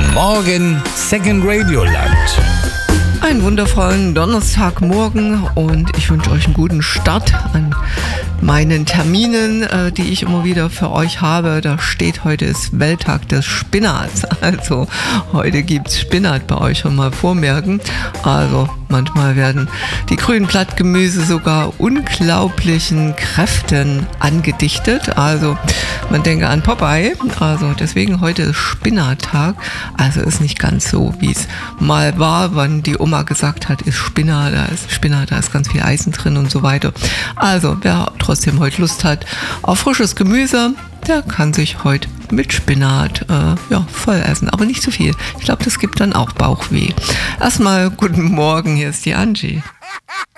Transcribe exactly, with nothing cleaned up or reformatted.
Morgen Second Radio Lunch. Einen wundervollen Donnerstagmorgen und ich wünsche euch einen guten Start an meinen Terminen, äh, die ich immer wieder für euch habe. Da steht, heute ist Welttag des Spinats. Also heute gibt's Spinat bei euch, schon mal vormerken. Also manchmal werden die grünen Blattgemüse sogar unglaublichen Kräften angedichtet. Also man denke an Popeye. Also deswegen heute ist Spinattag. Also ist nicht ganz so, wie es mal war, wann die Oma gesagt hat, ist Spinat, da ist Spinat, da ist ganz viel Eisen drin und so weiter. Also wer trotzdem heute Lust hat auf frisches Gemüse, der kann sich heute mit Spinat äh, ja, voll essen, aber nicht zu viel. Ich glaube, das gibt dann auch Bauchweh. Erstmal guten Morgen, hier ist die Angie.